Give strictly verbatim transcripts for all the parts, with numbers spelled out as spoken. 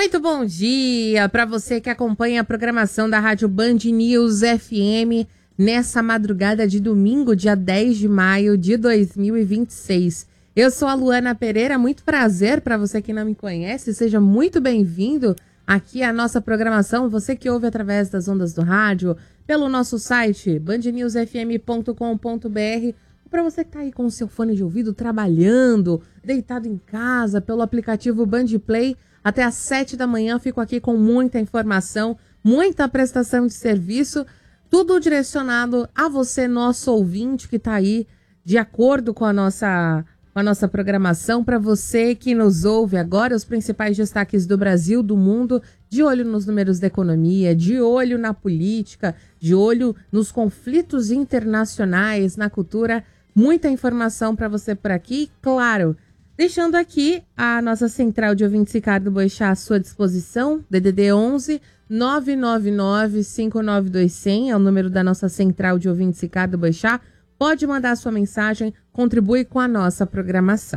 Muito bom dia para você que acompanha a programação da Rádio Band News F M nessa madrugada de domingo, dia dez de maio de dois mil e vinte e seis. Eu sou a Luana Pereira, muito prazer para você que não me conhece, seja muito bem-vindo aqui à nossa programação, você que ouve através das ondas do rádio, pelo nosso site band news f m ponto com ponto b r, para você que está aí com o seu fone de ouvido, trabalhando, deitado em casa, pelo aplicativo Band Play. Até às sete da manhã fico aqui com muita informação, muita prestação de serviço, tudo direcionado a você, nosso ouvinte, que está aí de acordo com a nossa, com a nossa programação. Para você que nos ouve agora, os principais destaques do Brasil, do mundo, de olho nos números da economia, de olho na política, de olho nos conflitos internacionais, na cultura. Muita informação para você por aqui, claro. Deixando aqui a nossa central de ouvintes Ricardo Boechat à sua disposição, D D D onze nove nove nove cinco nove dois zero zero, é o número da nossa central de ouvintes Ricardo Boechat. Pode mandar a sua mensagem, contribui com a nossa programação.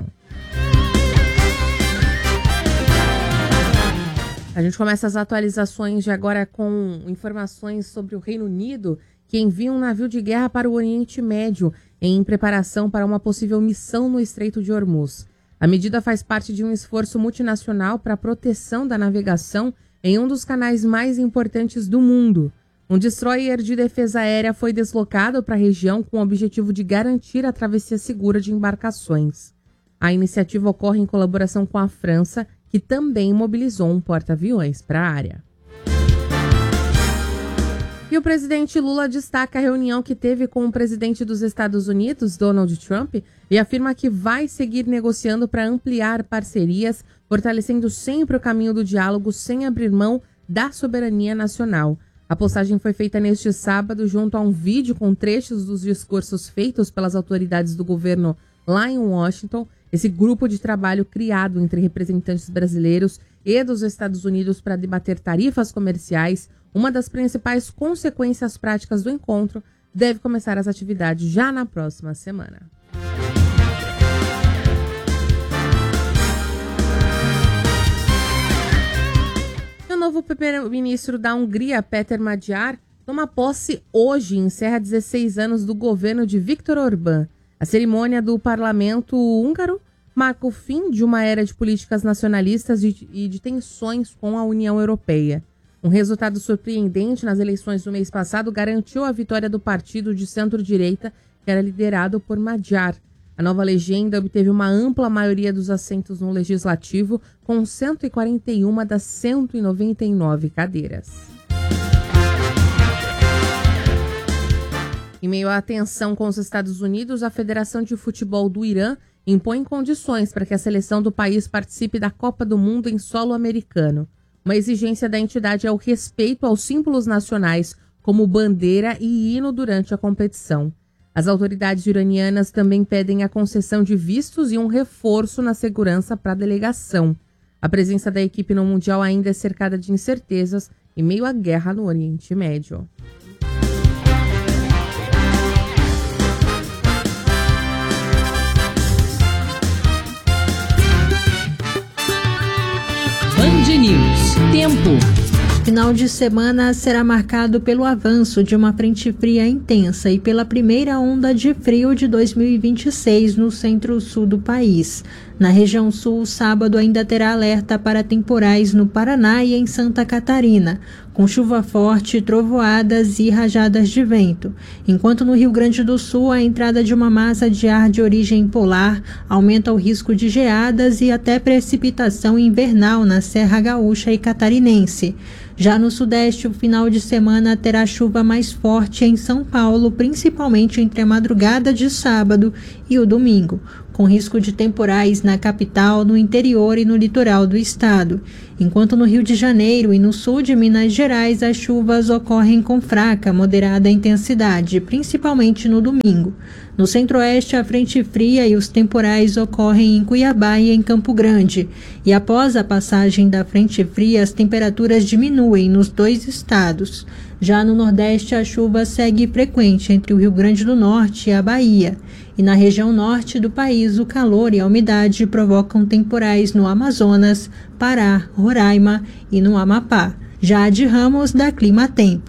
A gente começa as atualizações de agora com informações sobre o Reino Unido, que envia um navio de guerra para o Oriente Médio em preparação para uma possível missão no Estreito de Hormuz. A medida faz parte de um esforço multinacional para a proteção da navegação em um dos canais mais importantes do mundo. Um destroyer de defesa aérea foi deslocado para a região com o objetivo de garantir a travessia segura de embarcações. A iniciativa ocorre em colaboração com a França, que também mobilizou um porta-aviões para a área. E o presidente Lula destaca a reunião que teve com o presidente dos Estados Unidos, Donald Trump, e afirma que vai seguir negociando para ampliar parcerias, fortalecendo sempre o caminho do diálogo sem abrir mão da soberania nacional. A postagem foi feita neste sábado junto a um vídeo com trechos dos discursos feitos pelas autoridades do governo lá em Washington. Esse grupo de trabalho criado entre representantes brasileiros e dos Estados Unidos para debater tarifas comerciais, uma das principais consequências práticas do encontro, deve começar as atividades já na próxima semana. O novo primeiro-ministro da Hungria, Péter Magyar, toma posse hoje e encerra dezesseis anos do governo de Viktor Orbán. A cerimônia do parlamento húngaro marca o fim de uma era de políticas nacionalistas e de tensões com a União Europeia. Um resultado surpreendente nas eleições do mês passado garantiu a vitória do partido de centro-direita, que era liderado por Magyar. A nova legenda obteve uma ampla maioria dos assentos no legislativo, com cento e quarenta e uma das cento e noventa e nove cadeiras. Em meio à tensão com os Estados Unidos, a Federação de Futebol do Irã impõe condições para que a seleção do país participe da Copa do Mundo em solo americano. Uma exigência da entidade é o respeito aos símbolos nacionais, como bandeira e hino durante a competição. As autoridades iranianas também pedem a concessão de vistos e um reforço na segurança para a delegação. A presença da equipe no Mundial ainda é cercada de incertezas em meio à guerra no Oriente Médio. Band News. Tempo. Final de semana será marcado pelo avanço de uma frente fria intensa e pela primeira onda de frio de dois mil e vinte e seis no centro-sul do país. Na região sul, o sábado ainda terá alerta para temporais no Paraná e em Santa Catarina, com chuva forte, trovoadas e rajadas de vento. Enquanto no Rio Grande do Sul, a entrada de uma massa de ar de origem polar aumenta o risco de geadas e até precipitação invernal na Serra Gaúcha e Catarinense. Já no Sudeste, o final de semana terá chuva mais forte em São Paulo, principalmente entre a madrugada de sábado e o domingo, com risco de temporais na capital, no interior e no litoral do estado. Enquanto no Rio de Janeiro e no sul de Minas Gerais, as chuvas ocorrem com fraca, moderada intensidade, principalmente no domingo. No centro-oeste, a frente fria e os temporais ocorrem em Cuiabá e em Campo Grande. E após a passagem da frente fria, as temperaturas diminuem nos dois estados. Já no Nordeste, a chuva segue frequente entre o Rio Grande do Norte e a Bahia. E na região norte do país, o calor e a umidade provocam temporais no Amazonas, Pará, Roraima e no Amapá. Jade Ramos, da Clima Tempo.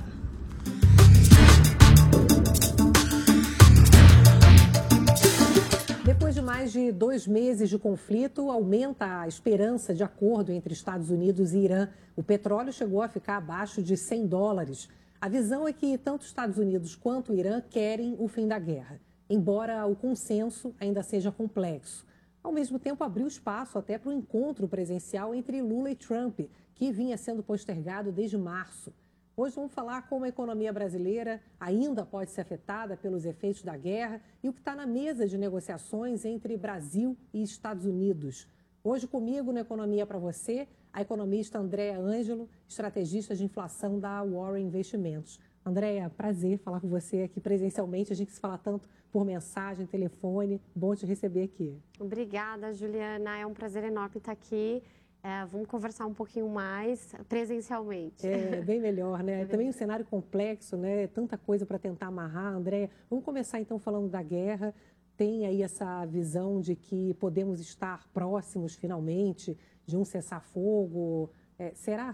Depois de mais de dois meses de conflito, aumenta a esperança de acordo entre Estados Unidos e Irã. O petróleo chegou a ficar abaixo de cem dólares. A visão é que tanto Estados Unidos quanto o Irã querem o fim da guerra, embora o consenso ainda seja complexo. Ao mesmo tempo, abriu espaço até para o encontro presencial entre Lula e Trump, que vinha sendo postergado desde março. Hoje vamos falar como a economia brasileira ainda pode ser afetada pelos efeitos da guerra e o que está na mesa de negociações entre Brasil e Estados Unidos. Hoje comigo no Economia para Você, a economista Andréa Ângelo, estrategista de inflação da Warren Investimentos. Andréa, prazer falar com você aqui presencialmente. A gente se fala tanto por mensagem, telefone. Bom te receber aqui. Obrigada, Juliana. É um prazer enorme estar aqui. É, vamos conversar um pouquinho mais presencialmente. É, bem melhor, né? É Também um cenário complexo, né? Tanta coisa para tentar amarrar. Andréa, vamos começar então falando da guerra. Tem aí essa visão de que podemos estar próximos, finalmente, de um cessar-fogo. É, será?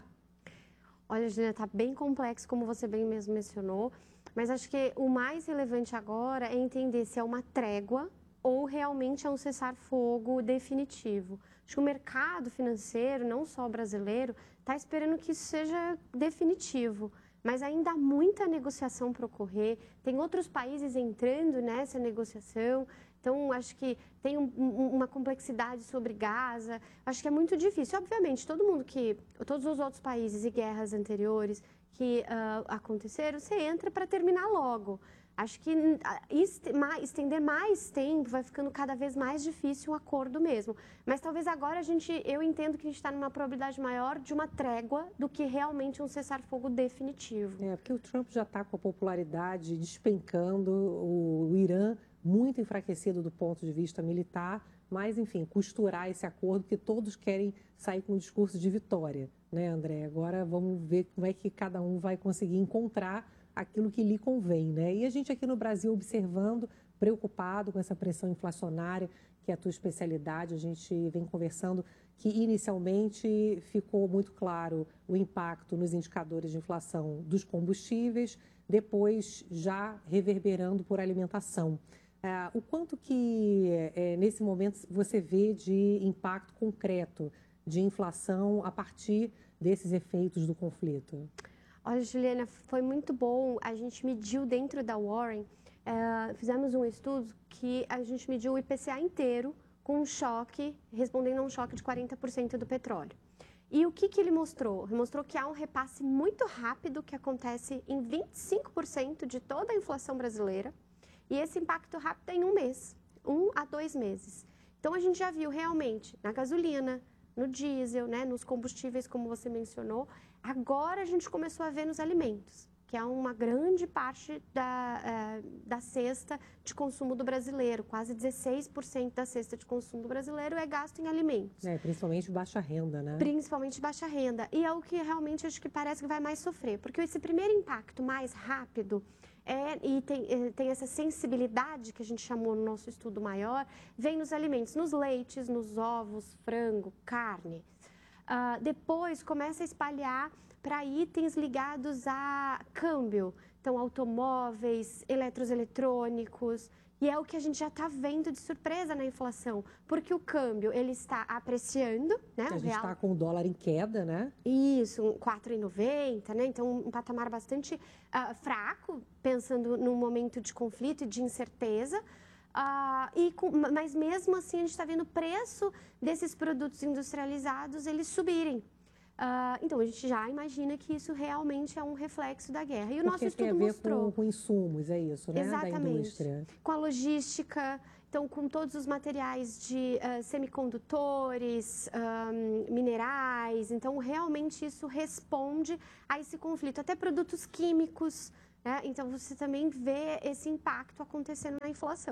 Olha, Juliana, está bem complexo, como você bem mesmo mencionou. Mas acho que o mais relevante agora é entender se é uma trégua ou realmente é um cessar-fogo definitivo. Acho que o mercado financeiro, não só brasileiro, está esperando que isso seja definitivo. Mas ainda há muita negociação para ocorrer, tem outros países entrando nessa negociação, então acho que tem um, um, uma complexidade sobre Gaza, acho que é muito difícil. Obviamente, todo mundo que, todos os outros países e guerras anteriores que uh, aconteceram, você entra para terminar logo. Acho que estender mais tempo vai ficando cada vez mais difícil um acordo mesmo. Mas talvez agora a gente, eu entendo que a gente está numa probabilidade maior de uma trégua do que realmente um cessar-fogo definitivo. É, porque o Trump já está com a popularidade despencando, o, o Irã muito enfraquecido do ponto de vista militar, mas, enfim, costurar esse acordo, porque todos querem sair com um discurso de vitória, né, André? Agora vamos ver como é que cada um vai conseguir encontrar aquilo que lhe convém, né? E a gente aqui no Brasil observando, preocupado com essa pressão inflacionária, que é a tua especialidade, a gente vem conversando que inicialmente ficou muito claro o impacto nos indicadores de inflação dos combustíveis, depois já reverberando por alimentação. É, o quanto que, é, nesse momento, você vê de impacto concreto de inflação a partir desses efeitos do conflito? Olha, Juliana, foi muito bom. A gente mediu dentro da Warren, uh, fizemos um estudo que a gente mediu o I P C A inteiro com um choque, respondendo a um choque de quarenta por cento do petróleo. E o que, que ele mostrou? Ele mostrou que há um repasse muito rápido que acontece em vinte e cinco por cento de toda a inflação brasileira. E esse impacto rápido é em um mês, um a dois meses. Então, a gente já viu realmente na gasolina, no diesel, né, nos combustíveis, como você mencionou. Agora a gente começou a ver nos alimentos, que é uma grande parte da, uh, da cesta de consumo do brasileiro. Quase dezesseis por cento da cesta de consumo do brasileiro é gasto em alimentos. É, principalmente baixa renda, né? Principalmente baixa renda. E é o que realmente acho que parece que vai mais sofrer. Porque esse primeiro impacto mais rápido é, e tem, tem essa sensibilidade que a gente chamou no nosso estudo maior, vem nos alimentos, nos leites, nos ovos, frango, carne. Uh, depois começa a espalhar para itens ligados a câmbio, então automóveis, eletroeletrônicos, e é o que a gente já está vendo de surpresa na inflação, porque o câmbio ele está apreciando, né? A gente está com o dólar em queda, né? Isso, quatro reais e noventa centavos, né? Então um patamar bastante uh, fraco, pensando num momento de conflito e de incerteza. Uh, e com, mas mesmo assim a gente está vendo o preço desses produtos industrializados eles subirem. Uh, então a gente já imagina que isso realmente é um reflexo da guerra. E o Porque nosso estudo tem a ver mostrou. Com, com insumos, é isso, né? Exatamente. Da indústria. Com a logística, então com todos os materiais de uh, semicondutores, um, minerais. Então realmente isso responde a esse conflito. Até produtos químicos. É, então, você também vê esse impacto acontecendo na inflação.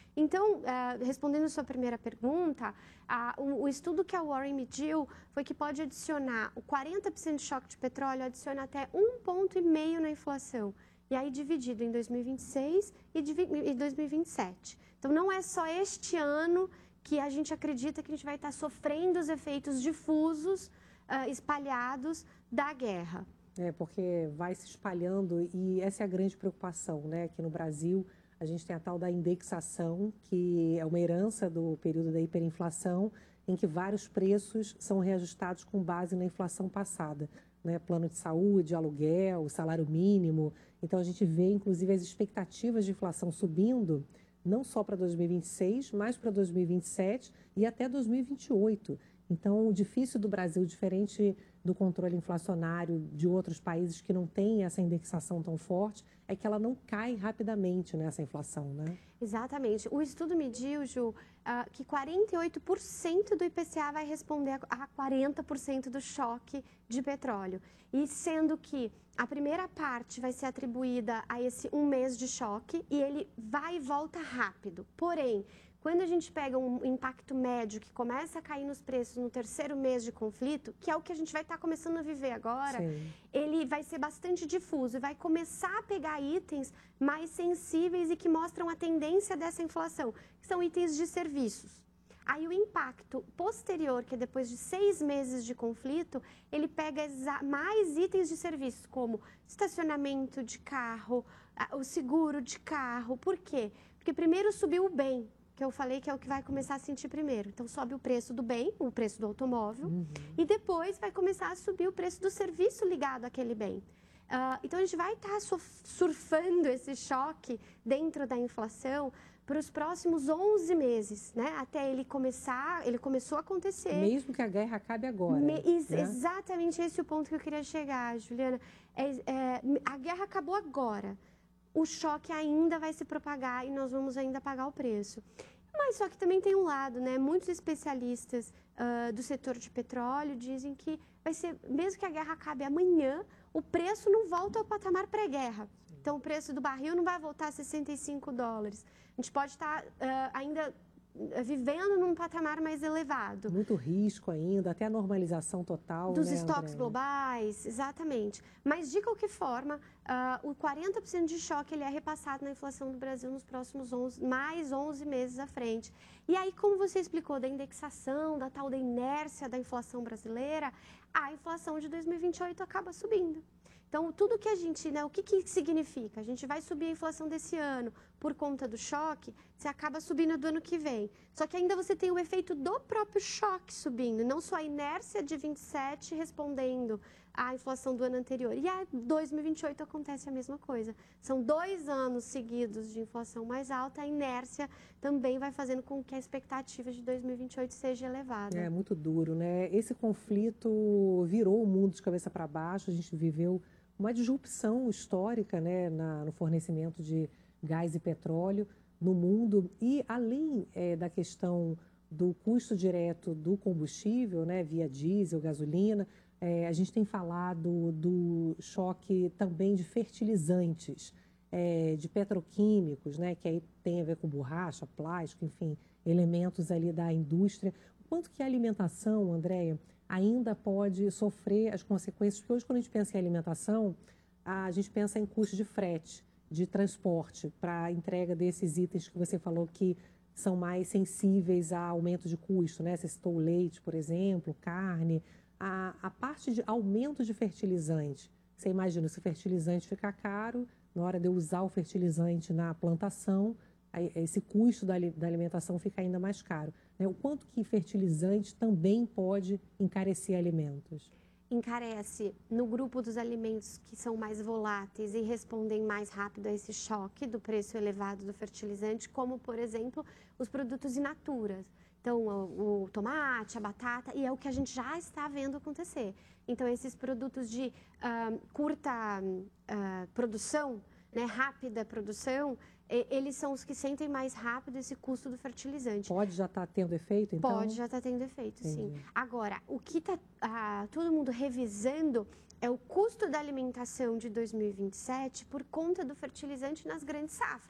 Então, uh, respondendo a sua primeira pergunta, uh, o, o estudo que a Warren mediu foi que pode adicionar o quarenta por cento de choque de petróleo, adiciona até um ponto e meio na inflação. E aí dividido em dois mil e vinte e seis e dois mil e vinte e sete. Então, não é só este ano que a gente acredita que a gente vai estar sofrendo os efeitos difusos, uh, espalhados da guerra. É, porque vai se espalhando e essa é a grande preocupação, né? Aqui no Brasil, a gente tem a tal da indexação, que é uma herança do período da hiperinflação, em que vários preços são reajustados com base na inflação passada, né? Plano de saúde, aluguel, salário mínimo. Então, a gente vê, inclusive, as expectativas de inflação subindo, não só para dois mil e vinte e seis, mas para dois mil e vinte e sete e até dois mil e vinte e oito. Então, o difícil do Brasil, diferente do controle inflacionário de outros países que não têm essa indexação tão forte, é que ela não cai rapidamente nessa inflação, né? Exatamente. O estudo mediu, Ju, uh, que quarenta e oito por cento do I P C A vai responder a quarenta por cento do choque de petróleo. E sendo que a primeira parte vai ser atribuída a esse um mês de choque e ele vai e volta rápido. Porém, quando a gente pega um impacto médio que começa a cair nos preços no terceiro mês de conflito, que é o que a gente vai estar começando a viver agora, Sim. ele vai ser bastante difuso e vai começar a pegar itens mais sensíveis e que mostram a tendência dessa inflação, que são itens de serviços. Aí o impacto posterior, que é depois de seis meses de conflito, ele pega mais itens de serviços, como estacionamento de carro, o seguro de carro. Por quê? Porque primeiro subiu o bem, que eu falei que é o que vai começar a sentir primeiro. Então, sobe o preço do bem, o preço do automóvel, uhum. e depois vai começar a subir o preço do serviço ligado àquele bem. Uh, então, a gente vai estar surfando esse choque dentro da inflação para os próximos onze meses, né? Até ele começar, ele começou a acontecer. Mesmo que a guerra acabe agora. Me, ex, né? Exatamente esse é o ponto que eu queria chegar, Juliana. É, é, a guerra acabou agora. O choque ainda vai se propagar e nós vamos ainda pagar o preço. Mas só que também tem um lado, né? Muitos especialistas uh, do setor de petróleo dizem que vai ser, mesmo que a guerra acabe amanhã, o preço não volta ao patamar pré-guerra. Então, o preço do barril não vai voltar a sessenta e cinco dólares. A gente pode estar uh, ainda vivendo num patamar mais elevado. Muito risco ainda, até a normalização total. Dos né, estoques Andréia? globais, exatamente. Mas, de qualquer forma, uh, o quarenta por cento de choque ele é repassado na inflação do Brasil nos próximos onze, mais onze meses à frente. E aí, como você explicou, da indexação, da tal da inércia da inflação brasileira, a inflação de dois mil e vinte e oito acaba subindo. Então, tudo que a gente, né, o que, que significa? A gente vai subir a inflação desse ano por conta do choque, você acaba subindo do ano que vem. Só que ainda você tem o efeito do próprio choque subindo, não só a inércia de vinte e sete respondendo à inflação do ano anterior. E a dois mil e vinte e oito acontece a mesma coisa. São dois anos seguidos de inflação mais alta, a inércia também vai fazendo com que a expectativa de dois mil e vinte e oito seja elevada. É muito duro, né? Esse conflito virou o mundo de cabeça para baixo, a gente viveu uma disrupção histórica, né, na, no fornecimento de gás e petróleo no mundo e além é, da questão do custo direto do combustível, né, via diesel, gasolina, é, a gente tem falado do choque também de fertilizantes, é, de petroquímicos, né, que aí tem a ver com borracha, plástico, enfim, elementos ali da indústria. O quanto que a alimentação, Andréia, ainda pode sofrer as consequências, porque hoje quando a gente pensa em alimentação, a gente pensa em custo de frete, de transporte para a entrega desses itens que você falou que são mais sensíveis a aumento de custo, né? Você citou o leite, por exemplo, carne, a, a parte de aumento de fertilizante. Você imagina, se o fertilizante ficar caro, na hora de eu usar o fertilizante na plantação, esse custo da alimentação fica ainda mais caro. O quanto que fertilizante também pode encarecer alimentos? Encarece no grupo dos alimentos que são mais voláteis e respondem mais rápido a esse choque do preço elevado do fertilizante, como, por exemplo, os produtos in natura. Então, o, o tomate, a batata, e é o que a gente já está vendo acontecer. Então, esses produtos de uh, curta uh, produção, né, rápida produção, eles são os que sentem mais rápido esse custo do fertilizante. Pode já estar tendo efeito, então? Pode já estar tendo efeito, Entendi. sim. Agora, o que está ah, todo mundo revisando é o custo da alimentação de dois mil e vinte e sete por conta do fertilizante nas grandes safras.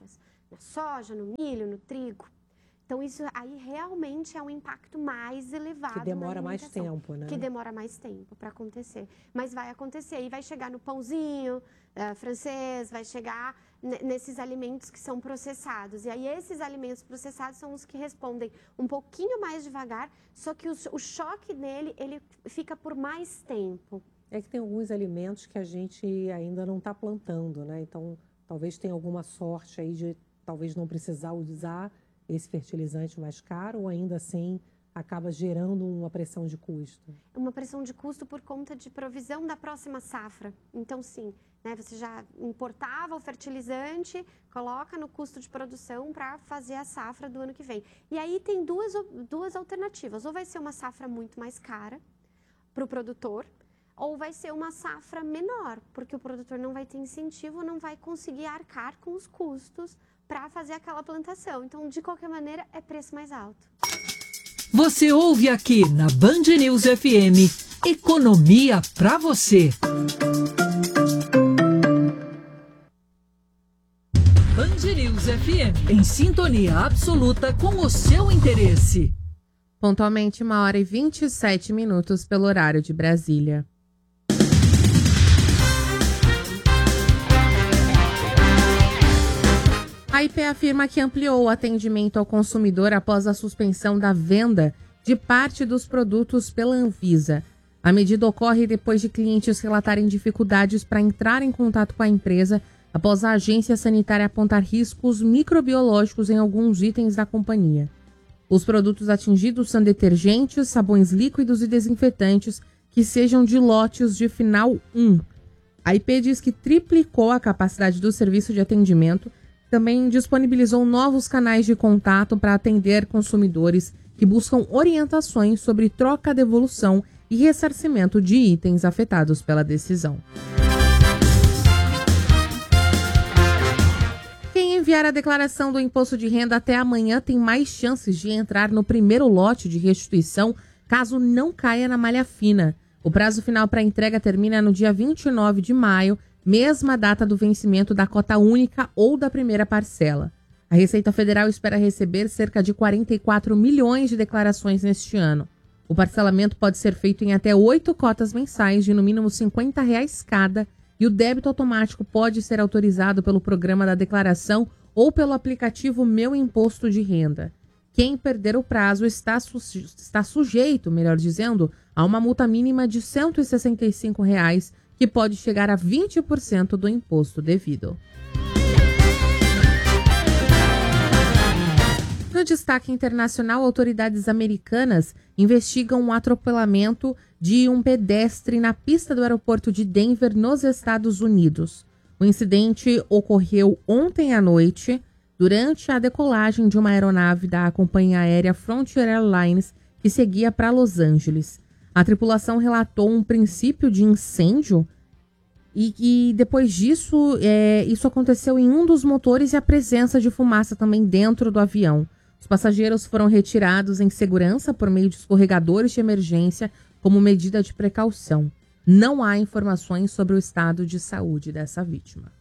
na soja, no milho, no trigo. Então, isso aí realmente é um impacto mais elevado. Que demora mais tempo, né? Que demora mais tempo para acontecer. Mas vai acontecer e vai chegar no pãozinho uh, francês, vai chegar nesses alimentos que são processados. E aí, esses alimentos processados são os que respondem um pouquinho mais devagar, só que o, o choque nele, ele fica por mais tempo. É que tem alguns alimentos que a gente ainda não está plantando, né? Então, talvez tenha alguma sorte aí de talvez não precisar usar esse fertilizante mais caro, ou ainda assim acaba gerando uma pressão de custo? Uma pressão de custo por conta de provisão da próxima safra. Então, sim, né, você já importava o fertilizante, coloca no custo de produção para fazer a safra do ano que vem. E aí tem duas, duas alternativas. Ou vai ser uma safra muito mais cara para o produtor, ou vai ser uma safra menor, porque o produtor não vai ter incentivo, não vai conseguir arcar com os custos para fazer aquela plantação. Então, de qualquer maneira, é preço mais alto. Você ouve aqui na Band News F M, Economia para você. Band News F M, em sintonia absoluta com o seu interesse. Pontualmente, uma hora e vinte e sete minutos pelo horário de Brasília. A I P afirma que ampliou o atendimento ao consumidor após a suspensão da venda de parte dos produtos pela Anvisa. A medida ocorre depois de clientes relatarem dificuldades para entrar em contato com a empresa após a agência sanitária apontar riscos microbiológicos em alguns itens da companhia. Os produtos atingidos são detergentes, sabões líquidos e desinfetantes que sejam de lotes de final um. A I P diz que triplicou a capacidade do serviço de atendimento. Também disponibilizou novos canais de contato para atender consumidores que buscam orientações sobre troca, devolução e ressarcimento de itens afetados pela decisão. Quem enviar a declaração do imposto de renda até amanhã tem mais chances de entrar no primeiro lote de restituição, caso não caia na malha fina. O prazo final para a entrega termina no dia vinte e nove de maio, mesma data do vencimento da cota única ou da primeira parcela. A Receita Federal espera receber cerca de quarenta e quatro milhões de declarações neste ano. O parcelamento pode ser feito em até oito cotas mensais de no mínimo cinquenta reais cada, e o débito automático pode ser autorizado pelo programa da declaração ou pelo aplicativo Meu Imposto de Renda. Quem perder o prazo está, su- está sujeito, melhor dizendo, a uma multa mínima de cento e sessenta e cinco reais, que pode chegar a vinte por cento do imposto devido. No destaque internacional, autoridades americanas investigam um atropelamento de um pedestre na pista do aeroporto de Denver, nos Estados Unidos. O incidente ocorreu ontem à noite, durante a decolagem de uma aeronave da companhia aérea Frontier Airlines, que seguia para Los Angeles. A tripulação relatou um princípio de incêndio e, e depois disso, é, isso aconteceu em um dos motores e a presença de fumaça também dentro do avião. Os passageiros foram retirados em segurança por meio de escorregadores de emergência como medida de precaução. Não há informações sobre o estado de saúde dessa vítima.